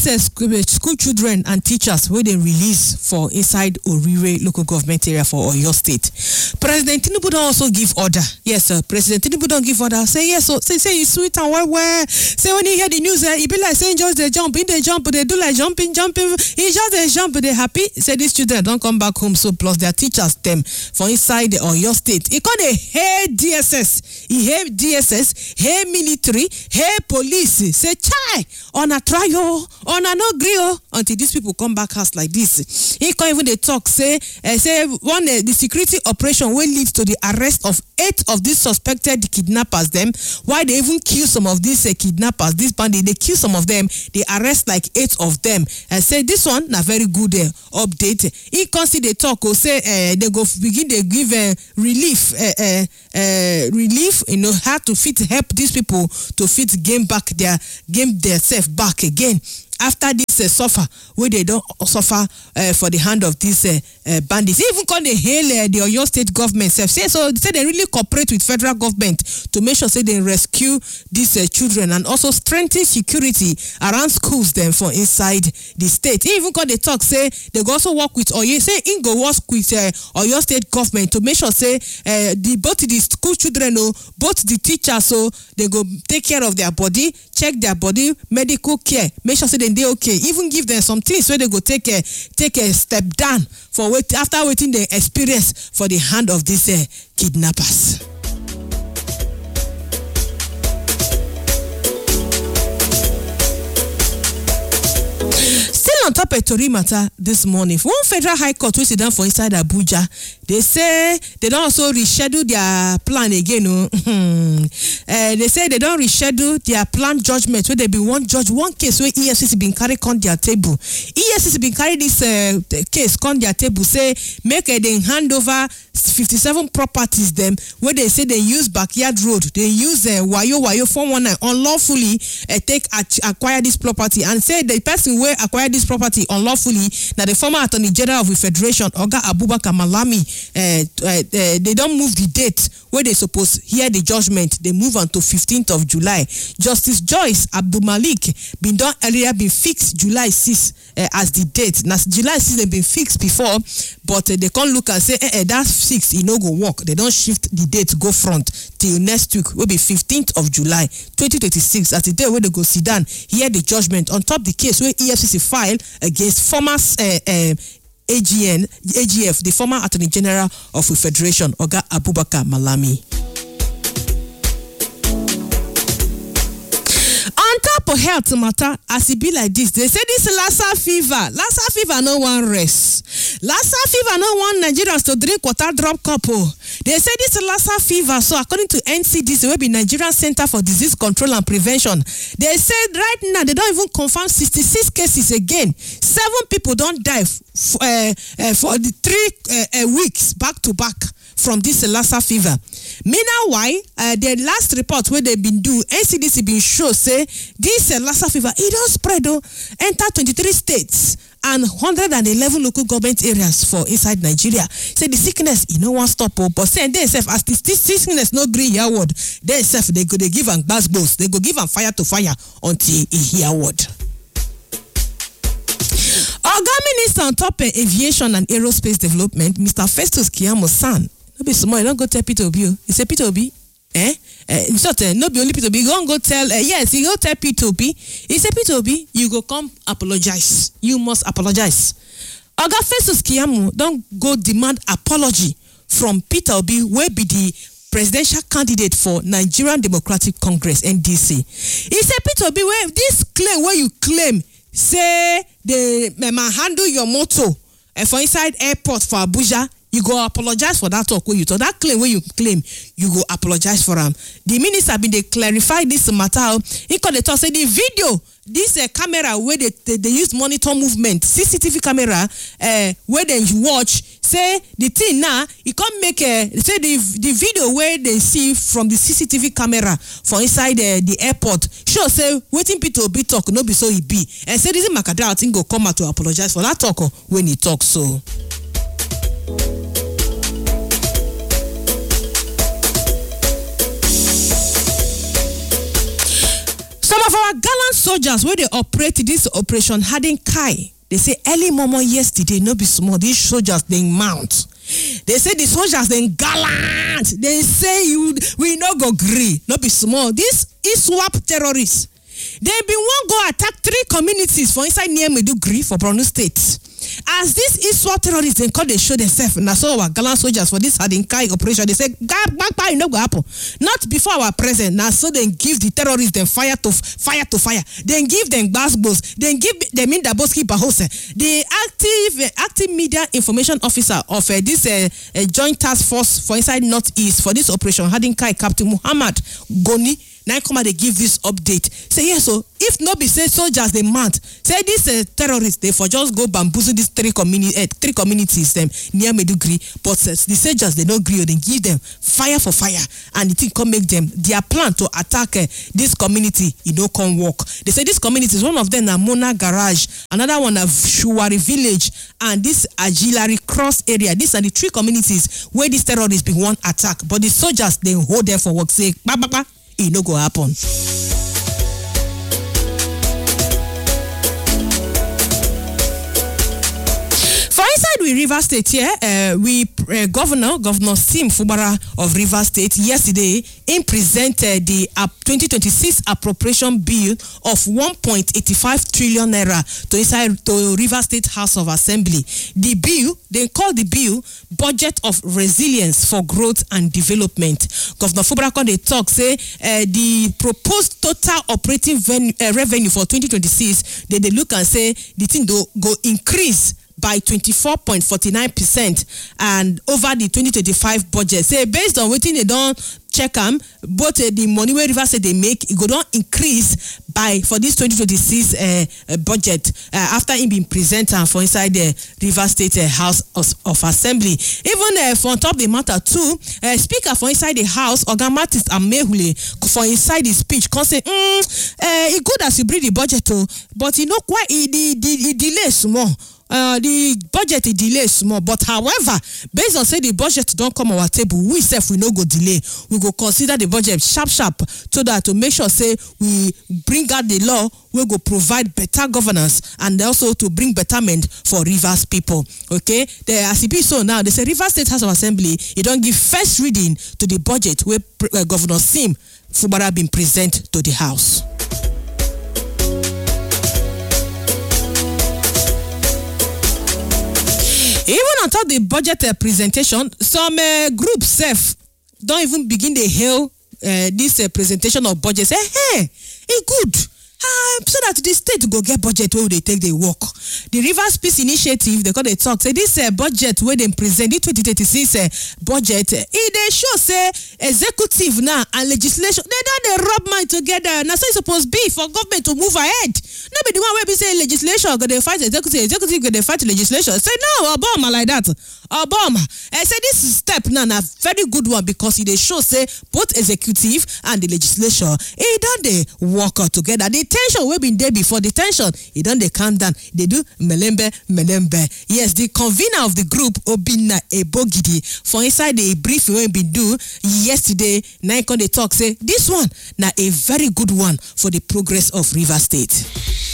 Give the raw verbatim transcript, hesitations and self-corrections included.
school children and teachers wey dey release for inside Orire local government area for Oyo State. President Tinubu don also give order. Yes, sir. President Tinubu don give order. Say yes, so say say you sweet and well well. Say when you hear the news, eh, e be like saying just they jump, in they jump, they do like jumping, jumping. He just they jump, they happy. Say these children don't come back home, so plus their teachers them for inside the Oyo State. He call they hey D S S, he hey D S S, hey military, hey police. Say chai on a trial. On a no grill until these people come back house like this. He can't even they talk say uh, say one uh, the security operation will lead to the arrest of eight of these suspected kidnappers. Them why they even kill some of these uh, kidnappers, this bandit they kill some of them. They arrest like eight of them. And uh, say this one na very good uh, update. He can't see they talk or say uh, they go begin they give uh, relief uh, uh, uh, relief you know how to fit help these people to fit gain back their gain their self back again. After this uh, suffer, where they don't suffer uh, for the hand of these uh, uh, bandits. They even call the hail uh, the Oyo State government. Say so, say they really cooperate with federal government to make sure say they rescue these uh, children and also strengthen security around schools them for inside the state. They even call the talk say they go also work with Oyo. Say in go work with uh, Oyo State government to make sure say uh, the both the school children oh, both the teachers so oh, they go take care of their body, check their body, medical care, make sure say they they okay, even give them some things where they go take a take a step down for wait after waiting the experience for the hand of these uh, kidnappers. Still on top of Tori matter this morning, one federal high court will sit down for inside Abuja. They say they don't also reschedule their plan again. Oh. uh, they say they don't reschedule their planned judgment where they be one judge one case where E F C C been carried on their table. E F C C been carried this uh, case on their table. Say make a they hand over fifty-seven properties them where they say they use backyard road, they use uh, wayo wayo four one nine unlawfully uh, take acquire this property and say the person where acquire this property unlawfully now the former Attorney General of the Federation Oga Abubakar Malami uh, uh, uh, they don't move the date where they supposed hear the judgment. They move on to fifteenth of July. Justice Joyce Abdul Malik been done earlier been fixed July sixth uh, as the date. Now July sixth they been fixed before, but uh, they can't look and say eh, eh, that's six e no go work. They don't shift the date go front till next week will be fifteenth of July twenty twenty-six as the day where they go sit down hear the judgment on top the case where E F C C filed against former uh, uh, A G N, A G F, the former Attorney General of the Federation, Oga Abubakar Malami. On top of health matter, as it be like this, they say this Lassa fever. Lassa fever no one rest. Lassa fever no one Nigerians to drink water drop couple. They say this Lassa fever. So according to N C D C, will be Nigerian Center for Disease Control and Prevention. They said right now they don't even confirm sixty-six cases again. Seven people don't die f- uh, uh, for the three uh, uh, weeks back to back from this Lassa fever. Meanwhile, uh, the last report where they been do, N C D C been show say this uh, Lassa fever it don't spread though, enter twenty-three states and one hundred eleven local government areas for inside Nigeria. Say the sickness you know one stop oh, but say they self as this, this sickness no green hear word, they self they go they give and bass boss, they go give and fire to fire until he hear word. Oga Minister on top of aviation and aerospace development, Mister Festus Keyamo San. No be small, you don't go tell Peter Obi. You say Peter Obi, eh? Uh, in short, uh, no be only Peter Obi. You don't go tell, uh, yes, you go tell Peter Obi. He say Peter Obi, you go come apologize. You must apologize. Oga Festus Keyamo don't go demand apology from Peter Obi, where be the presidential candidate for Nigerian Democratic Congress (N D C). He say Peter Obi, where this claim where you claim say they may handle your motor uh, for inside airport for Abuja. You go apologize for that talk where you talk. That claim where you claim, you go apologize for them. The minister been they clarify this matter. He called the talk say the video, this uh, camera where they, they they use monitor movement, C C T V camera, uh, where they watch. Say the thing now, you can't make a say the the video where they see from the C C T V camera for inside uh, the airport. Sure, say waiting people be talk, no be so he be. And say this is Makadra, I think go come out to apologize for that talk when he talks so. Some Some of our gallant soldiers where they operate this operation Harden Kai. They say early momo yesterday, no be small. These soldiers they mount. They say the soldiers they gallant. They say you we no go gree, no be small. This is swap terrorists. They been one go attack three communities for inside near Maiduguri for Borno State. As this ISWAP terrorists then call they show themselves, and I saw our gallant soldiers for this Harden Kai operation. They say, back by no go happen. Not before our president. Now so they give the terrorists them fire to fire to fire. Then give them basbos. Then give them in the Boski Bahose. The active uh, active media information officer of uh, this uh, uh, joint task force for inside Northeast for this operation Harden Kai, Captain Muhammad Goni. Now come and they give this update. Say yes, so if not be say soldiers they mount, say these uh, terrorists they for just go bamboozle these three community uh, three communities them near Maiduguri, but uh, the soldiers they don't agree, they give them fire for fire, and the thing come make them their plan to attack uh, this community. You know, come work. They say this communities, one of them are Mona Garage, another one are Shuwari Village, and this Agilary Cross area. These are the three communities where these terrorists be one attack, but the soldiers they hold there for work. Say ba ba ba. It no go happen. For inside we River State here, uh, we uh, Governor Governor Sim Fubara of River State yesterday in presented the uh, twenty twenty-six appropriation bill of one point eight five trillion naira to inside to River State House of Assembly. The bill they call the bill Budget of Resilience for Growth and Development. Governor Fubara they talk say uh, the proposed total operating ven- uh, revenue for twenty twenty-six. They they look and say the thing do go increase by twenty-four point four nine percent and over the twenty twenty-five budget. Say based on wetin they don't check them, both uh, the money where River State they make, it go down increase by for this twenty twenty-six uh, uh, budget uh, after it being presented for inside the River State uh, House of, of Assembly. Even uh, for on top the matter too, uh, speaker for inside the House, Oga Martins Amehule, for inside the speech, can say, mm, uh, it good as you bring the budget too, but you know quite it, the, the, it delays small. Uh, the budget is delay small, but however, based on say the budget don't come our table, we self we no go delay. We go consider the budget sharp sharp so that to make sure say we bring out the law, we go provide better governance and also to bring betterment for Rivers people. Okay, the as it be so now, they say Rivers State House of Assembly, it don't give first reading to the budget where uh, Governor Sim Fubara been present to the House. Even on top of the budget uh, presentation, some uh, groups self don't even begin to hail uh, this uh, presentation of budget. Say, hey, it's good. Uh, so that the state go get budget where they take the work. The Rivers Peace Initiative, they call they talk. Say this uh, budget where they present the twenty twenty-six uh, budget, uh, it they show say executive now and legislation they don't they rub mind together. Now so it's supposed to be for government to move ahead. No be the one where we say legislation go they fight executive, executive go they fight legislation. Say no, Obama like that. Obama. I say this step now a very good one because it they show say both executive and the legislation it don't they work out together. They tension we been there before the tension it don't they calm down they do melembe melembe. Yes, the convener of the group Obinna Ebogidi for inside the briefing we been do yesterday nine con they talk say this one now a very good one for the progress of River State.